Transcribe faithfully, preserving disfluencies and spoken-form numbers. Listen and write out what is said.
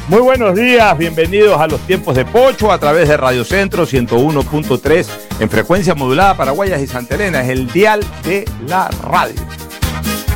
Muy buenos días, bienvenidos a los tiempos de Pocho a través de Radio Centro ciento uno punto tres en frecuencia modulada para Guayas y Santa Elena, es el dial de la radio.